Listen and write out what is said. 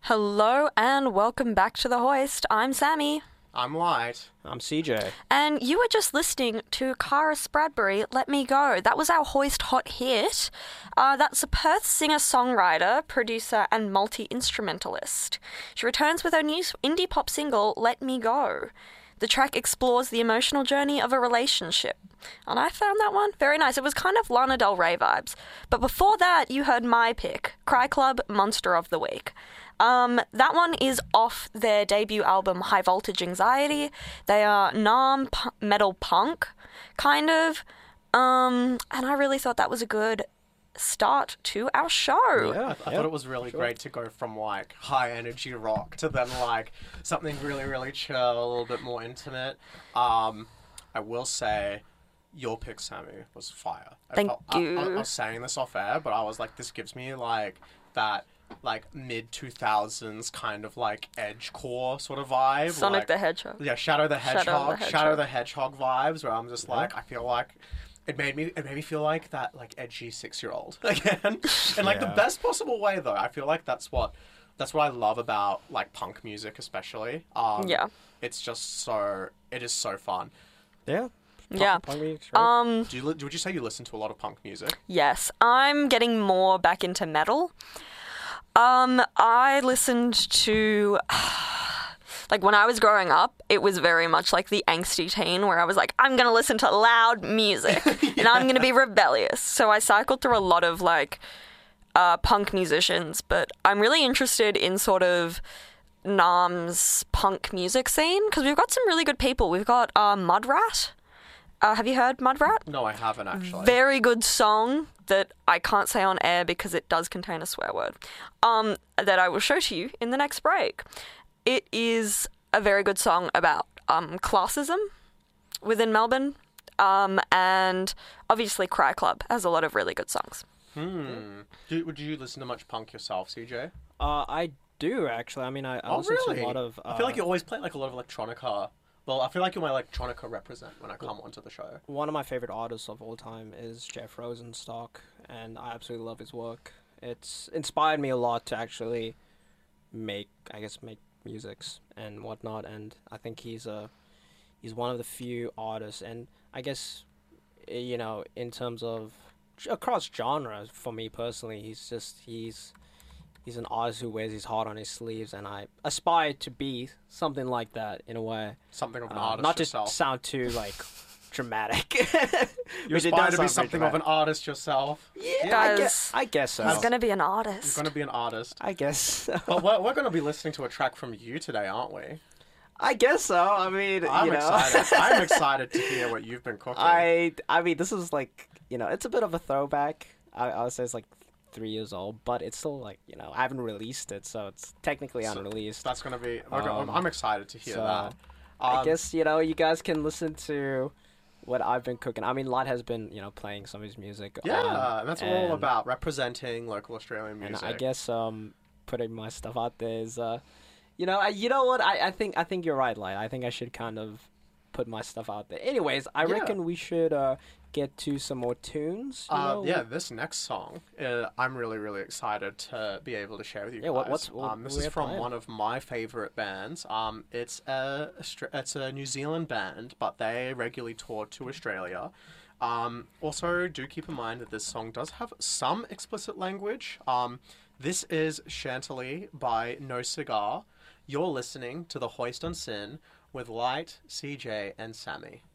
Hello and welcome back to The Hoist. I'm Sammy. I'm Light. I'm CJ. And you were just listening to Cara Spradbury, Let Me Go. That was our Hoist hot hit. That's a Perth singer-songwriter, producer, and multi-instrumentalist. She returns with her new indie pop single, Let Me Go. The track explores the emotional journey of a relationship. And I found that one very nice. It was kind of Lana Del Rey vibes. But before that, you heard my pick, Cry Club, Monster of the Week. That one is off their debut album, High Voltage Anxiety. They are metal punk, kind of. And I really thought that was a good start to our show. Yeah, I thought it was really great to go from like high energy rock to then like something really, really chill, a little bit more intimate. I will say your pick, Sammy, was fire. Thank you. I was saying this off air, but I was like, this gives me like that like mid-2000s kind of like edgecore sort of vibe. Sonic like, the Hedgehog. Yeah, Shadow the Hedgehog vibes, where I'm just like, I feel like it made me feel like that like edgy 6-year-old again. In like the best possible way though. I feel like that's what I love about like punk music especially. It's just it is so fun. Yeah. Punk music's great. Would you say you listen to a lot of punk music? Yes, I'm getting more back into metal. I listened to, like, when I was growing up, it was very much like the angsty teen where I was like, I'm going to listen to loud music and I'm going to be rebellious. So I cycled through a lot of, like, punk musicians, but I'm really interested in sort of Nam's punk music scene because we've got some really good people. We've got Mudrat. Have you heard Mudrat? No, I haven't actually. Very good song that I can't say on air because it does contain a swear word, that I will show to you in the next break. It is a very good song about classism within Melbourne, and obviously Cry Club has a lot of really good songs. Would you listen to much punk yourself, CJ? I do, actually. I mean, I listen to a lot of... I feel like you always play like a lot of electronica. Well, I feel like you're my electronica represent when I come onto the show. One of my favorite artists of all time is Jeff Rosenstock, and I absolutely love his work. It's inspired me a lot to actually make musics and whatnot, and I think he's one of the few artists, and I guess, you know, in terms of across genres, for me personally, he's an artist who wears his heart on his sleeves, and I aspire to be something like that in a way. Something of an artist not yourself. Not to sound too, like, dramatic. You aspire to be something of an artist yourself? Yeah, I guess so. He's going to be an artist. You're going to be an artist. I guess so. But we're going to be listening to a track from you today, aren't we? I guess so. I mean, I'm excited. I'm excited to hear what you've been cooking. I mean, this is like, you know, it's a bit of a throwback. I would say it's like 3 years old, but it's still like, you know, I haven't released it, so it's technically unreleased. That's gonna be. I'm excited to hear that. I guess, you know, you guys can listen to what I've been cooking. I mean, Light has been, you know, playing some of his music. Yeah, that's what we're all about, representing local Australian music. And I guess putting my stuff out there is, you know what? I think you're right, Light. I think I should kind of put my stuff out there. Anyways, I reckon we should get to some more tunes. This next song, I'm really, really excited to be able to share with you guys. This is from one of my favorite bands. It's a New Zealand band, but they regularly tour to Australia. Also, do keep in mind that this song does have some explicit language. This is Chantilly by No Cigar. You're listening to The Hoist on Sin with Light, CJ, and Sammy.